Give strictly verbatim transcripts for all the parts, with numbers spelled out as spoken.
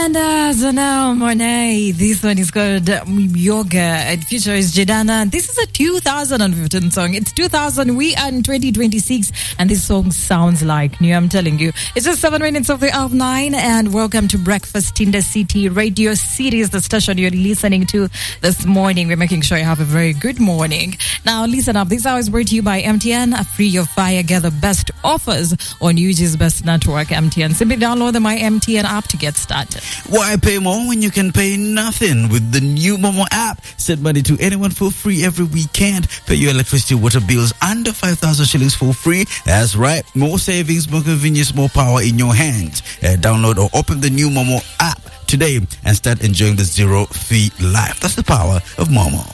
And uh, so now, Monet, this one is called Yoga and features Jadana. This is a two thousand fifteen song. It's two thousand, we are in twenty twenty-six, and this song sounds like new, I'm telling you. It's just seven minutes of the hour of nine, and welcome to Breakfast in the City Radio Series, the station you're listening to this morning. We're making sure you have a very good morning. Now, listen up. This hour is brought to you by M T N. Free your fire. Get the best offers on U G's best network, M T N. Simply download the My M T N app to get started. Why pay more when you can pay nothing with the new Momo app? Send money to anyone for free every weekend. Pay your electricity, water bills under five thousand shillings for free. That's right. More savings, more convenience, more power in your hands. Uh, download or open the new Momo app today and start enjoying the zero-fee life. That's the power of Momo.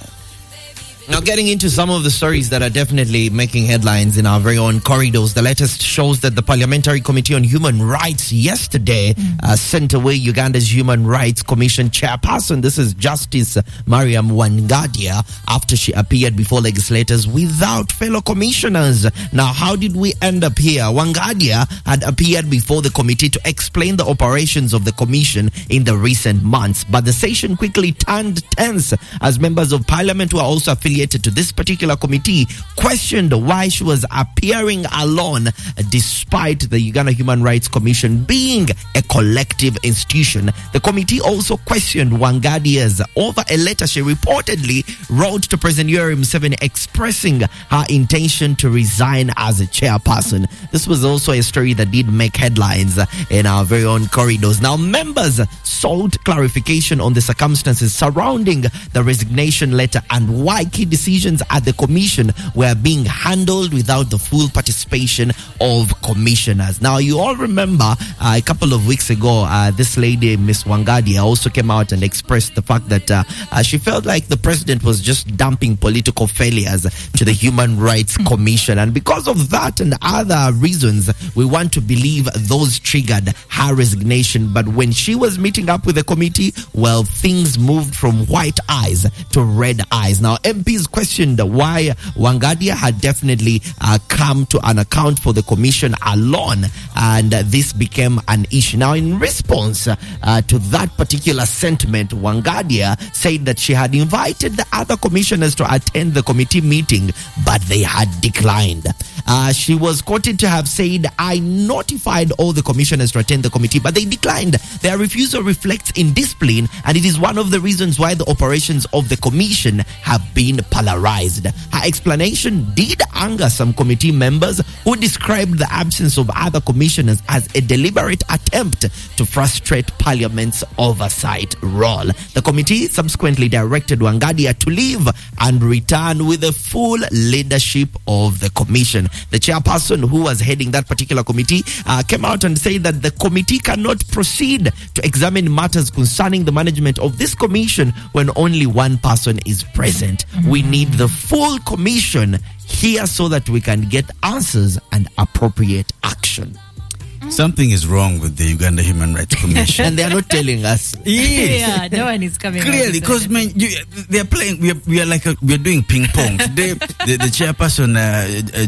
Now, getting into some of the stories that are definitely making headlines in our very own corridors, the latest shows that the Parliamentary Committee on Human Rights yesterday mm. uh, sent away Uganda's Human Rights Commission chairperson. This is Justice Mariam Wangadia, after she appeared before legislators without fellow commissioners. Now, how did we end up here? Wangadia had appeared before the committee to explain the operations of the commission in the recent months, but the session quickly turned tense as members of parliament who are also affiliated to this particular committee questioned why she was appearing alone despite the Uganda Human Rights Commission being a collective institution. The committee also questioned Wangadia's over a letter she reportedly wrote to President Yoweri Museveni expressing her intention to resign as a chairperson. This was also a story that did make headlines in our very own corridors. Now, members sought clarification on the circumstances surrounding the resignation letter and why key decisions at the commission were being handled without the full participation of commissioners. Now, you all remember uh, a couple of weeks ago, uh, this lady, Miss Wangadia, also came out and expressed the fact that uh, uh, she felt like the president was just dumping political failures to the Human Rights Commission. And because of that and other reasons, we want to believe those triggered her resignation. But when she was meeting up with the committee, well, things moved from white eyes to red eyes. Now, M Ps questioned why Wangadia had definitely uh, come to an account for the commission alone, and uh, this became an issue. Now, in response uh, to that particular sentiment, Wangadia said that she had invited the other commissioners to attend the committee meeting, but they had declined. Uh, she was quoted to have said, "I notified all the commissioners to attend the committee, but they declined. Their refusal reflects indiscipline, and it is one of the reasons why the operations of the commission have been polarized." Her explanation did anger some committee members who described the absence of other commissioners as a deliberate attempt to frustrate Parliament's oversight role. The committee subsequently directed Wangadia to leave and return with the full leadership of the commission. The chairperson who was heading that particular committee uh, came out and said that the committee cannot proceed to examine matters concerning the management of this commission when only one person is present. We need the full commission here so that we can get answers and appropriate action. Something is wrong with the Uganda Human Rights Commission. And they are not telling us. Yes. Yeah, no one is coming. Clearly, because man, you, they are playing. We are, we are like a, we are doing ping pong today. the, the chairperson, uh, uh,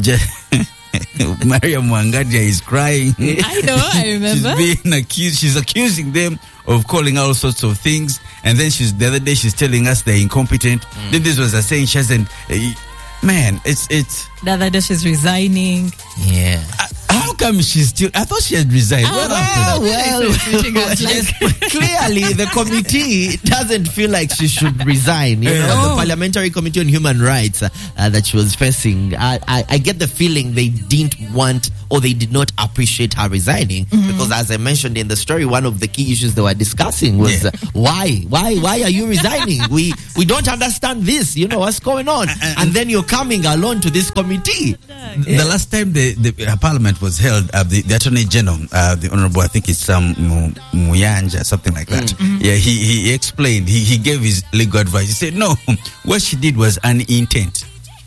Je- Mariam Wangadia, is crying. I know. I remember. She's being accused. She's accusing them of calling all sorts of things, and then she's the other day she's telling us they're incompetent. Mm. Then this was a saying she hasn't. Uh, man, it's it's. The other day she's resigning. Yeah. Uh, How come she's still? I thought she had resigned. Oh, well, well, well yes, clearly the committee doesn't feel like she should resign. You know, oh. The Parliamentary Committee on Human Rights uh, uh, that she was facing. I, I, I get the feeling they didn't want or they did not appreciate her resigning mm-hmm. because, as I mentioned in the story, one of the key issues they were discussing was yeah. uh, why, why, why are you resigning? we we don't understand this. You know what's going on, and, and, and then you're coming alone to this committee. The yeah. last time the, the uh, Parliament was held, uh, the, the Attorney General, uh, the Honorable, I think it's um, Muyanja, something like that. Mm-hmm. Yeah, he, he explained, he, he gave his legal advice. He said, no, what she did was an intent.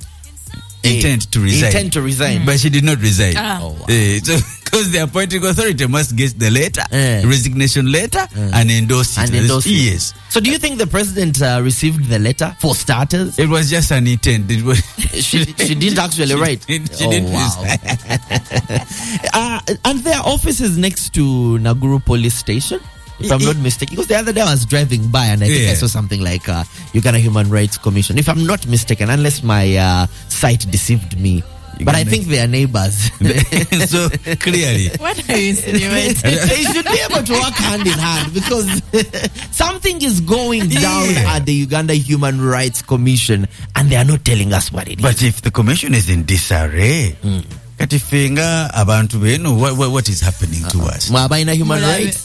Intent to resign. Intent to resign. Mm-hmm. But she did not resign. Ah. Oh, wow. uh, so, because the appointing authority must get the letter, uh. resignation letter, uh. and endorse it. And endorse it. Yes. So do you think the president uh, received the letter, for starters? It was just an intent. It was she, she didn't actually she write. Didn't, she oh, didn't wow. uh, and their office is next to Naguru Police Station. if I'm not mistaken. Because the other day I was driving by and I think Yeah. I saw something like uh, Uganda Human Rights Commission. If I'm not mistaken, unless my uh, sight deceived me. But I think they are neighbors. So clearly, What are you insinuating? They should be able to work hand in hand because something is going down Yeah. at the Uganda Human Rights Commission and they are not telling us what it is. but if the commission is in disarray, katifinga abantu benu, what, what, what is happening to us? Mwabaina human Mulabe. rights.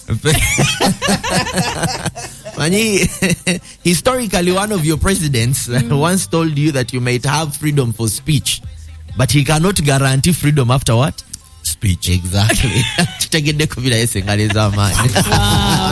Mani, historically, one of your presidents once told you that you might have freedom for speech, but he cannot guarantee freedom after what? Speech. Exactly. Tutegedde ku birayi senga leza amaanyi. Wow.